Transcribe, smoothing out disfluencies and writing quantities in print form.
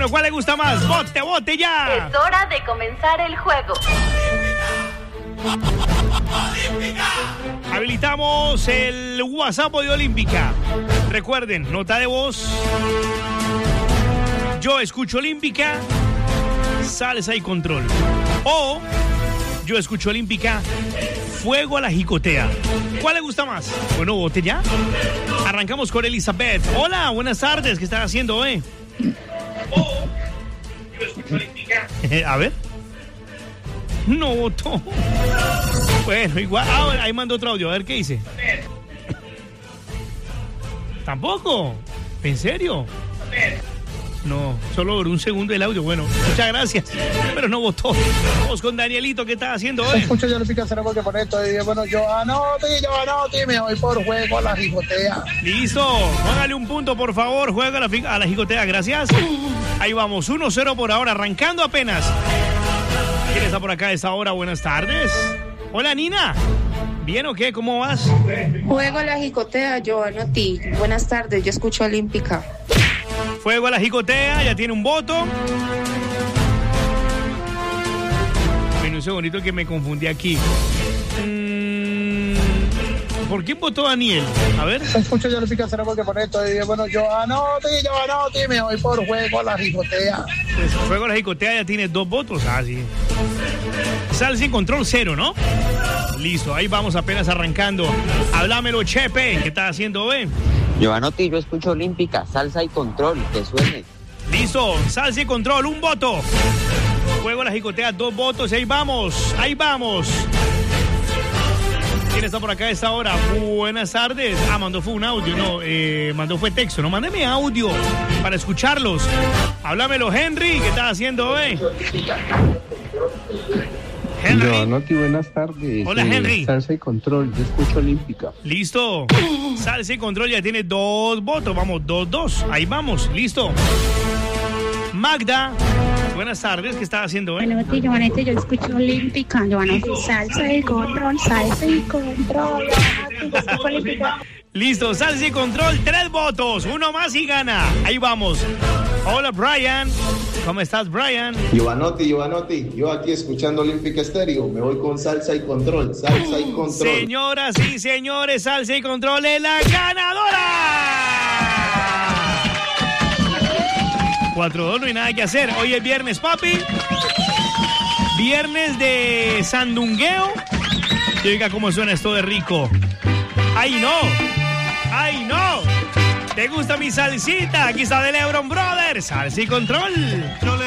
bueno, ¿cuál le gusta más? ¡Vote ya! Es hora de comenzar el juego. Habilitamos el WhatsApp de Olímpica. Recuerden, nota de voz. Yo escucho Olímpica, salsa y control. O yo escucho Olímpica, fuego a la jicotea. ¿Cuál le gusta más? Bueno, vote ya. Arrancamos con Elizabeth. Hola, buenas tardes. ¿Qué estás haciendo, O yo escucho Olímpica. A ver. No votó. Bueno, igual. Ahí mandó otro audio. A ver qué dice. ¿Tampoco? ¿En serio? No, solo duró un segundo el audio. Bueno, muchas gracias. Pero no votó. Vamos con Danielito. ¿Qué estás haciendo hoy? Escucho yo Olímpica, tenemos que poner esto. Y bueno, yo anoto, me voy por juego a la jicotea. Listo. Póngale un punto, por favor. Juega a la jicotea. Gracias. Ahí vamos. 1-0 por ahora. Arrancando apenas. ¿Quién está por acá a esta hora? Buenas tardes. Hola, Nina. ¿Bien o qué? ¿Cómo vas? Juego a la jicotea, yo anoté. Buenas tardes, yo escucho Olímpica. Fuego a la jicotea, ya tiene un voto. Un segundito que me confundí aquí. ¿Por quién votó Daniel? A ver. Escucho yo Olímpica, tenemos que poner esto. Y bueno, yo anoto, me voy por juego a la jicotea. Pues fuego a la jicotea ya tiene 2 votos. Ah, sí. Salsa y control 0, ¿no? Listo, ahí vamos apenas arrancando. Háblamelo, Chepe. ¿Qué estás haciendo, Yo anoto y yo escucho Olímpica, salsa y control, que suene. Listo, salsa y control, 1 voto. Fuego a la jicotea, 2 votos. Ahí vamos, ahí vamos. ¿Quién está por acá a esta hora? Buenas tardes. Mandó fue un audio, no, mandó fue texto. No, mándeme audio para escucharlos. Háblamelo, Henry. ¿Qué estás haciendo, Henry. Yo anoto y buenas tardes. Hola, Henry. Salsa y control, yo escucho Olímpica. Listo. Salsa y control ya tiene 2 votos. Vamos, 2-2. Ahí vamos, listo. Magda. Buenas tardes, ¿qué estás haciendo, Bueno, Giovanetti, yo escucho Olímpica, Giovanetti, salsa y control, Olímpica. Listo, salsa y control, 3 votos, 1 más y gana. Ahí vamos. Hola, Brian. ¿Cómo estás, Brian? Giovanotti, yo aquí escuchando Olímpica Estéreo, me voy con salsa y control. Señoras y señores, salsa y control es la ganadora. 4-2, no hay nada que hacer. Hoy es viernes, papi. Viernes de sandungueo. Y oiga cómo suena esto de rico. ¡Ay, no! ¡Ay, no! ¿Te gusta mi salsita? Aquí está de Lebron Brothers. Salsa y control.